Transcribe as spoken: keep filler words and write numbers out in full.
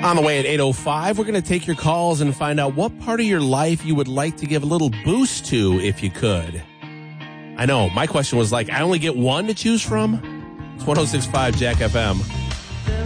On the way at eight oh five, we're going to take your calls and find out what part of your life you would like to give a little boost to if you could. I know, my question was like, I only get one to choose from? It's one oh six point five Jack F M.